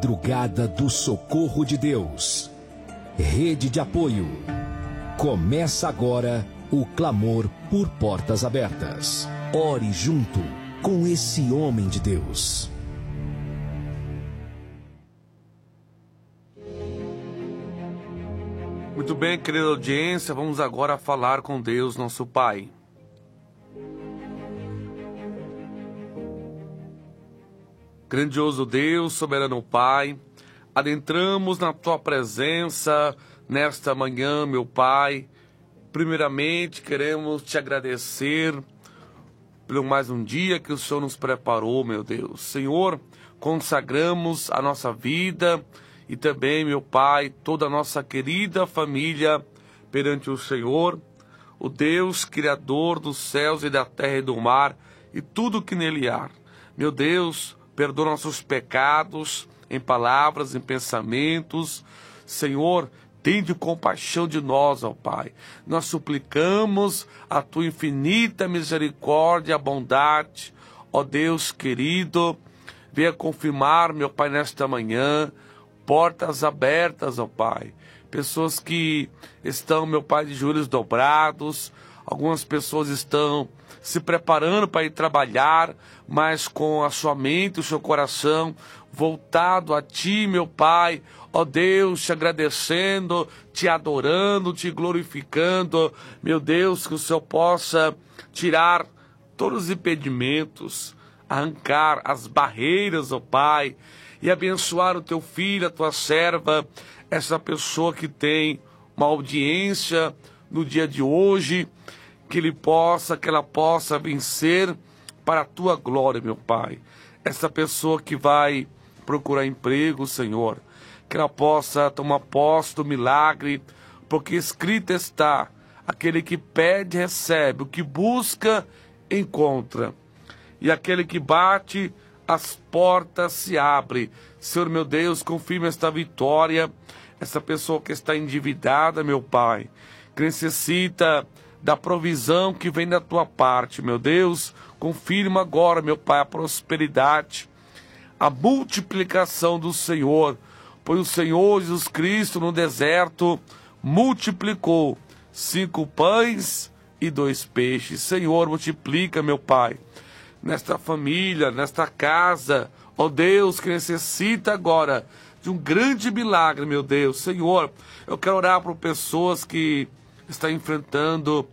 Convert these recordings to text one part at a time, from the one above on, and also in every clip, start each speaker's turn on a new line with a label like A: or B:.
A: Madrugada do Socorro de Deus. Rede de apoio. Começa agora o clamor por portas abertas. Ore junto com esse homem de Deus.
B: Muito bem, querida audiência, vamos agora falar com Deus, nosso Pai. Grandioso Deus, soberano Pai, adentramos na Tua presença nesta manhã, meu Pai. Primeiramente, queremos Te agradecer pelo mais um dia que o Senhor nos preparou, meu Deus. Senhor, consagramos a nossa vida e também, meu Pai, toda a nossa querida família perante o Senhor, o Deus Criador dos céus e da terra e do mar e tudo que nele há. Meu Deus, perdoa nossos pecados em palavras, em pensamentos. Senhor, tende compaixão de nós, ó Pai. Nós suplicamos a Tua infinita misericórdia e bondade, ó Deus querido. Venha confirmar, meu Pai, nesta manhã, portas abertas, ó Pai. Pessoas que estão, meu Pai, de joelhos dobrados. Algumas pessoas estão se preparando para ir trabalhar, mas com a sua mente, o seu coração voltado a Ti, meu Pai. Ó Deus, Te agradecendo, Te adorando, Te glorificando. Meu Deus, que o Senhor possa tirar todos os impedimentos, arrancar as barreiras, ó Pai, e abençoar o Teu filho, a Tua serva, essa pessoa que tem uma audiência no dia de hoje, que ela possa vencer para a Tua glória, meu Pai. Essa pessoa que vai procurar emprego, Senhor, que ela possa tomar posse do milagre, porque escrito está: aquele que pede, recebe, o que busca, encontra, e aquele que bate, as portas se abrem. Senhor, meu Deus, confirma esta vitória. Essa pessoa que está endividada, meu Pai, que necessita da provisão que vem da Tua parte, meu Deus, confirma agora, meu Pai, a prosperidade, a multiplicação do Senhor, pois o Senhor Jesus Cristo no deserto multiplicou 5 pães e 2 peixes. Senhor, multiplica, meu Pai, nesta família, nesta casa, ó Deus, que necessita agora de um grande milagre, meu Deus. Senhor, eu quero orar por pessoas que estão enfrentando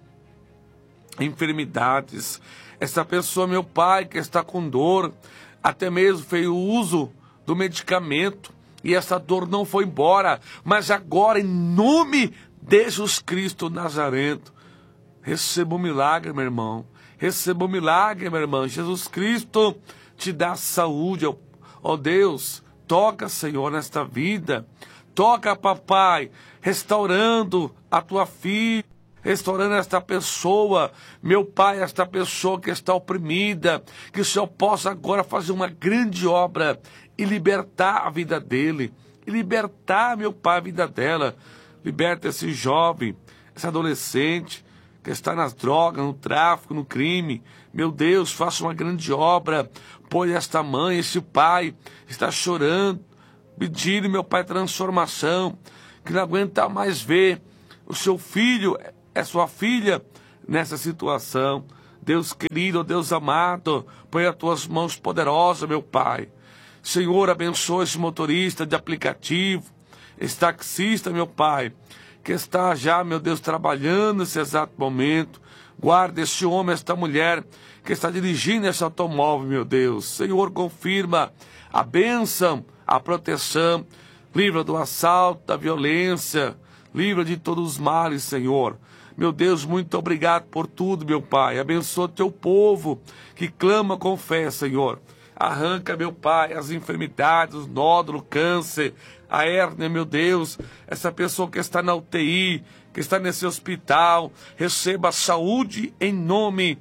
B: enfermidades. Essa pessoa, meu Pai, que está com dor, até mesmo fez o uso do medicamento e essa dor não foi embora, mas agora, em nome de Jesus Cristo Nazareno, receba um milagre, meu irmão. Receba um milagre, minha irmã. Jesus Cristo te dá saúde, ó Deus. Toca, Senhor, nesta vida. Toca, papai, restaurando a tua filha, restaurando esta pessoa, meu Pai, esta pessoa que está oprimida, que o Senhor possa agora fazer uma grande obra e libertar a vida dele, e libertar, meu Pai, a vida dela. Liberta esse jovem, esse adolescente que está nas drogas, no tráfico, no crime. Meu Deus, faça uma grande obra, pois esta mãe, esse pai está chorando, pedindo, meu Pai, transformação, que não aguenta mais ver o seu filho, sua filha, nessa situação. Deus querido, Deus amado, põe as Tuas mãos poderosas, meu Pai. Senhor, abençoa esse motorista de aplicativo, esse taxista, meu Pai, que está já, meu Deus, trabalhando nesse exato momento. Guarda esse homem, esta mulher que está dirigindo esse automóvel, meu Deus. Senhor, confirma a bênção, a proteção, livra do assalto, da violência, livra de todos os males, Senhor. Meu Deus, muito obrigado por tudo, meu Pai. Abençoa Teu povo que clama com fé, Senhor. Arranca, meu Pai, as enfermidades, os nódulos, câncer, a hérnia, meu Deus. Essa pessoa que está na UTI, que está nesse hospital, receba saúde em nome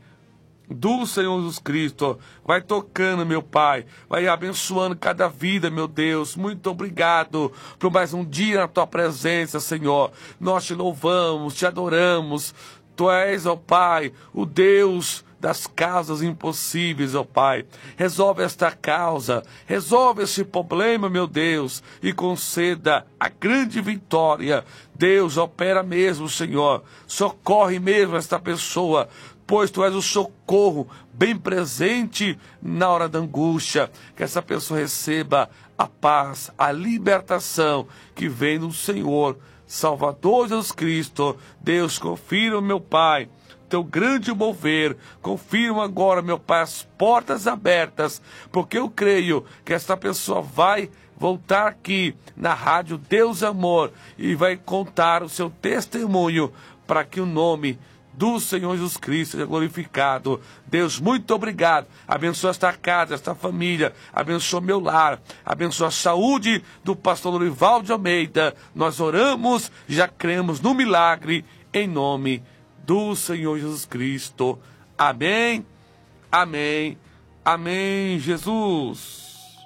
B: do Senhor Jesus Cristo. Vai tocando, meu Pai, vai abençoando cada vida, meu Deus. Muito obrigado por mais um dia na Tua presença, Senhor. Nós Te louvamos, Te adoramos. Tu és, ó Pai, o Deus das causas impossíveis, ó Pai. Resolve esta causa, resolve este problema, meu Deus, e conceda a grande vitória. Deus, opera mesmo, Senhor. Socorre mesmo esta pessoa, pois Tu és o socorro bem presente na hora da angústia. Que essa pessoa receba a paz, a libertação que vem do Senhor, Salvador Jesus Cristo. Deus, confirma, meu Pai, Teu grande mover. Confirma agora, meu Pai, as portas abertas, porque eu creio que esta pessoa vai voltar aqui na Rádio Deus Amor e vai contar o seu testemunho para que o nome do Senhor Jesus Cristo seja glorificado. Deus, muito obrigado. Abençoa esta casa, esta família. Abençoa meu lar. Abençoa a saúde do pastor Lorival de Almeida. Nós oramos, já cremos no milagre, em nome do Senhor Jesus Cristo. Amém, amém, amém, Jesus.